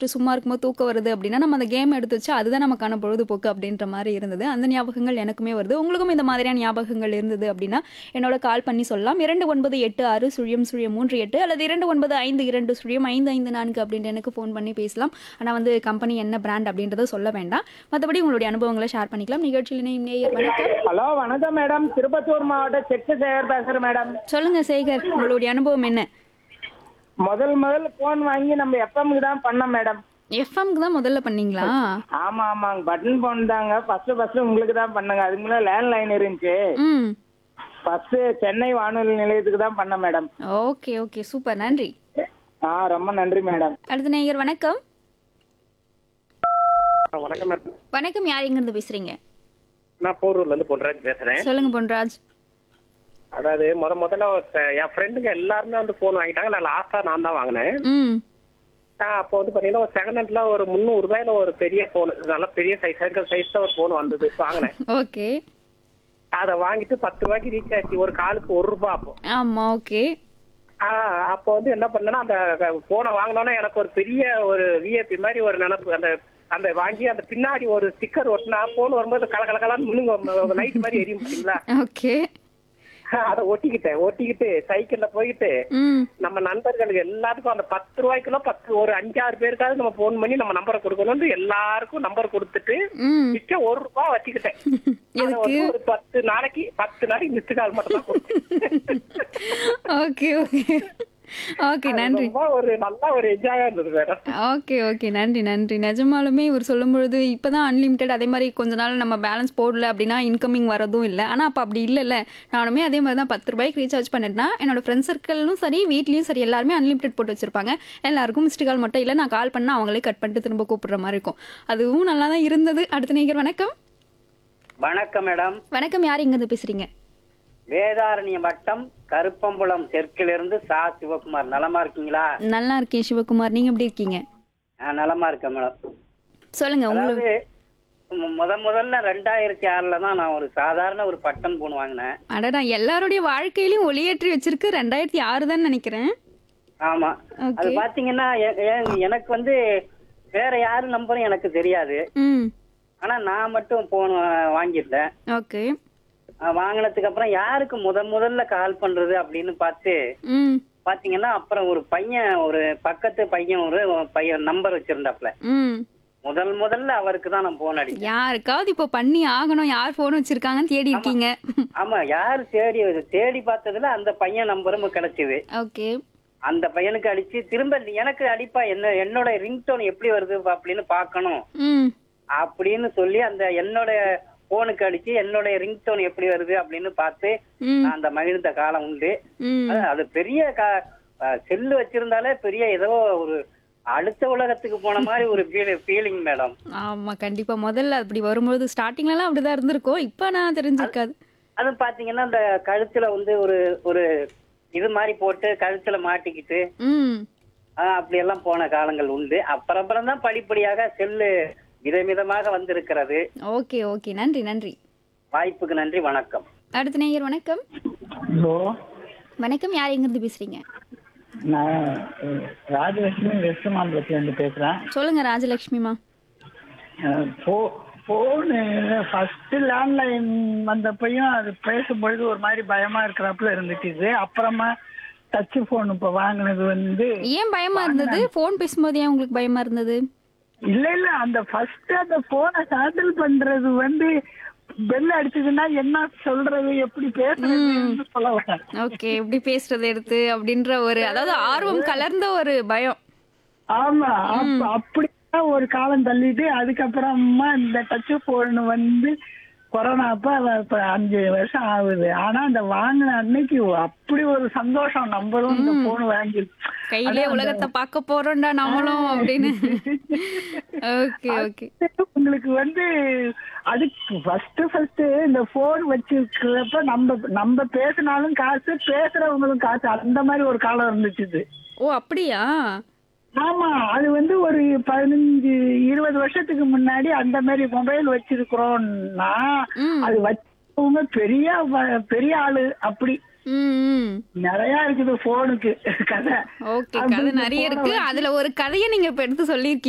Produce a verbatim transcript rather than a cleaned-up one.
வச்சுட்டு சும்மா இருக்கும்போது தூக்கம் வருது அப்படின்னா, நம்ம அந்த கேம் எடுத்து வச்சா அதுதான் நமக்கான பொழுதுபோக்கு அப்படின்ற மாரி இருந்தது. அந்த ஞாபகங்கள் எனக்குமே வருது. உங்களுக்கும் இந்த மாதிரியான ஞாபகங்கள் இருந்தது அப்படின்னா, என்னோட கால் பண்ணி சொல்லலாம். இரண்டு ஒன்பது எட்டு ஆறு சுழியம் சுழியம் மூன்று எட்டு அல்லது இரண்டு ஒன்பது ஐந்து இரண்டு சுழியம் ஐந்து ஐந்து நான்கு அப்படின்ட்டு எனக்கு ஃபோன் பண்ணி பேசலாம். ஆனா வந்து கம்பெனி என்ன பிராண்ட் அப்படின்றத சொல்ல வேண்டாம். மத்தபடி உங்களுடைய அனுபவங்கள ஷேர் பண்ணிக்கலாம். நிகழ்ச்சியில் இணையும் நேயர் வணக்கம். ஹலோ வணக்கம் மேடம். திருப்பத்தூர் மாவட்டம் செக்கு சேகர் பேசுறேன் மேடம். சொல்லுங்க சேகர், உங்களுடைய அனுபவம் என்ன? முதல் முதல் போன் வாங்கி நம்ம எஃப்எம்க்கு தான் பண்ணோம் மேடம். எஃப்எம்க்கு தான் முதல்ல பண்ணீங்களா? ஆமா ஆமாங்க, பட்டன் போன் தாங்க. ஃபர்ஸ்ட் ஃபர்ஸ்ட் உங்களுக்கு தான் பண்ணங்க. அதுக்கு முன்னாடி லேண்ட் லைன் இருந்துச்சு. ம். ஃபர்ஸ்ட் சென்னை வானொலி நிலையத்துக்கு தான் பண்ண மேடம். ஓகே ஓகே சூப்பர், நன்றி. ஆ ரொம்ப நன்றி மேடம். அடுத்த நேயர் வணக்கம். வணக்கம் மேடம். வணக்கம், யார் எங்க இருந்து பேசுறீங்க? நான் போரூர்ல இருந்து பொன்ராஜ் பேசுறேன். சொல்லுங்க பொன்ராஜ். அதாவது முத முதல்ல ஒரு- என் ஃப்ரெண்டுங்க எல்லாருமே வந்து போன் வாங்கிட்டாங்க. நான் லாஸ்டா நான் தான் வாங்கினேன். ம். ஆஹ் அப்போ வந்து பாத்தீங்கன்னா ஒரு செகண்ட் ஹேண்ட்ல ஒரு முந்நூறு ரூபாயில ஒரு பெரிய போன், நல்ல பெரிய சைஸ் சைக்கிள் சைஸ்ல ஒரு போன் வந்தது, வாங்கினேன். ஓகே. அதை வாங்கிட்டு பத்து ரூபாய்க்கு ரீச் ஆச்சு. ஒரு காலுக்கு ஒரு ரூபாய் அப்போ. ஆமா ஓகே. ஆஹ் அப்போ வந்து என்ன பண்ணேன்னா, அந்த போனை வாங்கினோன்னா எனக்கு ஒரு பெரிய ஒரு விஐபி மாதிரி ஒரு நினைப்பு. அந்த அந்த வாங்கி அந்த பின்னாடி ஒரு ஸ்டிக்கர் ஒட்டினா போன் வரும்போது கல கல கலன்னு முழுங்க லைட் மாதிரி எரியும் பார்த்தீங்களா? ஓகே. அதை ஒட்டிக்கிட்டேன். ஒட்டிக்கிட்டு சைக்கிள்ல போயிட்டு ம். நம்ம நண்பர்களுக்கு எல்லாத்துக்கும் அந்த பத்து ரூபாய்க்குள்ள பத்து ஒரு அஞ்சாறு பேருக்காவது நம்ம போன் பண்ணி நம்ம நம்பரை கொடுக்கணும்னு எல்லாருக்கும் நம்பர் கொடுத்துட்டு ம். மிச்சம் ஒரு ரூபாய் வச்சுக்கிட்டேன். அதை எதுக்கு? வந்து ஒரு பத்து நாளைக்கு பத்து நாளைக்கு மிஸ்டு கால் மட்டும் தான் கொடுத்தேன். ஓகே ஓகே ஓகே அது நன்றி. ரொம்ப ஒரு நல்ல ஒரு என்ஜாயா இருந்தது மேடம். ஓகே ஓகே நன்றி நன்றி. நிஜமாலுமே இவர் சொல்லும்பொழுது இப்பதான் அன்லிமிட்டெட், அதே மாதிரி கொஞ்ச நாள் நம்ம பேலன்ஸ் போடல அப்படின்னா இன்கமிங் வரதும் இல்லை. ஆனால் அப்போ அப்படி இல்லைல்ல. நானுமே அதே மாதிரி தான் பத்து ரூபாய்க்கு ரீசார்ஜ் பண்ணிட்டேன்னா என்னோட ஃப்ரெண்ட்ஸ் சர்க்கிளும் சரி வீட்லேயும் சரி எல்லாருமே அன்லிமிட்டெட் போட்டு வச்சிருப்பாங்க. எல்லாருக்கும் மிஸ்டு கால் மட்டும் இல்லை, நான் கால் பண்ணால் அவங்களே கட் பண்ணிட்டு திரும்ப கூப்பிடுற மாதிரி இருக்கும். அதுவும் நல்லா தான் இருந்தது. அடுத்த நேயர் வணக்கம். வணக்கம் மேடம். வணக்கம், யார் எங்கேருந்து பேசுறீங்க? வேதாரண்ய வட்டம் கருப்பம்புலம் தெற்கிலிருந்து சா சிவகுமார். நலமா இருக்கீங்களா? நல்லா இருக்கேன் சிவகுமார், நீங்க எப்படி இருக்கீங்க? நான் நலமா இருக்கேன் மேடம். சொல்லுங்க உங்களுக்கு. அதாவது மு- முத முதல்ல ரெண்டாயிரத்தி ஆறுல தான் நான் ஒரு சாதாரண ஒரு பட்டன் போன் வாங்கினேன். அடடா, எல்லாருடைய வாழ்க்கையிலும் ஒளியேற்றி வச்சிருக்கு ரெண்டாயிரத்தி ஆறு தான் நினைக்கிறேன். ஆமா. அது ஓகே. பாத்தீங்கன்னா எ- எ- எனக்கு வந்து வேற யாரு நம்பரும் எனக்கு தெரியாது. ம். ஆனா நான் மட்டும் போன் வாங்கியிருந்தேன். ஓகே. அஹ் வாங்கினதுக்கு அப்புறம் யாருக்கு முத முதல்ல கால் பண்றது அப்படின்னு பார்த்து ம். பாத்தீங்கன்னா அப்புறம் ஒரு பையன், ஒரு பக்கத்து பையன் ஒரு பையன் நம்பர் வச்சிருந்தாப்ல. ம். முதல் முதல்ல அவருக்கு தான் நான் போன் அடிச்சேன். யாருக்காவது இப்போ பண்ணி ஆகணும், யார் ஃபோன் வச்சிருக்காங்கன்னு தேடி இருக்கீங்க. ஆமா, யாரு தேடி தேடி பார்த்ததுல அந்த பையன் நம்பரும் கிடைச்சது. ஓகே. அந்த பையனுக்கு அடிச்சு திரும்ப எனக்கு அடிப்பா, என்ன என்னோட ரிங்டோன் எப்படி வருது அப்படின்னு பார்க்கணும் ம். அப்படின்னு சொல்லி அந்த என்னோட போனுக்கு அடிச்சு என்னோட ரிங்டோன் எப்படி வருது அப்படின்னு பார்த்து ம். நான் அந்த மகிழ்ந்த காலம் உண்டு. ம். அது- அது பெரிய செல்லு வச்சிருந்தாலே பெரிய ஏதோ ஒரு அடுத்த உலகத்துக்கு போன மாதிரி ஒரு ஃபீலிங் மேடம். ஆமா கண்டிப்பா. முதல்ல அப்படி வரும்போது ஸ்டார்டிங்லலாம் அப்படிதான் இருந்திருக்கும். இப்போ நான் தெரிஞ்சிருக்காது. அது பாத்தீங்கன்னா அந்த கழுத்துல வந்து ஒரு ஒரு இது மாதிரி போட்டு கழுத்துல மாட்டிக்கிட்டு ம். ஆஹ் அப்படி எல்லாம் போன காலங்கள் உண்டு. அப்புறம் அப்புறம் தான் படிப்படியாக செல்லு விதவிதமாக வந்திருக்கிறது. ஓகே ஓகே நன்றி நன்றி. வாய்ப்புக்கு நன்றி, வணக்கம். அடுத்த நேயர் வணக்கம். ஹலோ, வணக்கம், யார் எங்கேருந்து பேசுறீங்க? நான் அஹ், ராஜலட்சுமி வெஸ்ட் மாம்பலத்துல இருந்து பேசுறேன். சொல்லுங்க ராஜலட்சுமிமா. போனு ஃபர்ஸ்ட் லேண்ட்லைன் வந்தப்பையும் அது பேசும்பொழுது ஒரு மாதிரி பயமா இருக்கிறப்பல இருந்துச்சு. அப்புறமா டச் போன் இப்ப வாங்கினது வந்து ஏன் பயமா இருந்தது? ஃபோன் பேசும்போது ஏன் உங்களுக்கு பயமா இருந்தது? இல்ல இல்ல அந்த ஃபர்ஸ்ட் அந்த போனை ஹேண்டில் பண்றது வந்து பெல் அடிச்சதுன்னா என்ன சொல்றது, எப்படி பேசுறதுன்னு சொல்ல வரேன். ஓகே, எப்படி பேசுறது எடுத்து அப்படின்ற ஒரு, அதாவது ஆர்வம் கலர்ந்த ஒரு பயம். ஆமா, அப்ப அப்படிதான் ஒரு காலம் தள்ளிட்டு அதுக்கப்புறமா இந்த டச் போன் வந்து கொரோனா அப்ப அவ- இப்ப அஞ்சு வருஷம் ஆகுது. ஆனா அந்த வாங்கின அன்னைக்கு அப்படி ஒரு சந்தோஷம், நம்பரும் இந்த போன் வாங்கி கையிலே உலகத்தை பார்க்க போறோம்டா நம்மளும் அப்படின்னு. Okay okay. உங்களுக்கு வந்து அதுக்கு ஃபர்ஸ்ட் ஃபர்ஸ்ட் இந்த போன் வச்சிருக்கிறப்ப நம்ம நம்ம பேசினாலும் காசு, பேசுறவங்களும் காசு, அந்த மாதிரி ஒரு காலம் இருந்துச்சு இது. ஓ அப்படியா? ஆமா, அது வந்து ஒரு பதினஞ்சு இருபது வருஷத்துக்கு முன்னாடி அந்த மாதிரி மொபைல் வச்சிருக்கிறோம்னா ம். அது வச்சவங்க பெரிய வ- பெரிய ஆளு அப்படி ம், ம். நிறைய இருக்குது போனுக்கு கதை. ஓகே, அப்படி கதை இந்த நிறைய phone-அ இருக்கு. வச்சு- அதுல ஒரு கதையை நீங்க இப்ப எடுத்து சொல்லியிருக்கீங்க.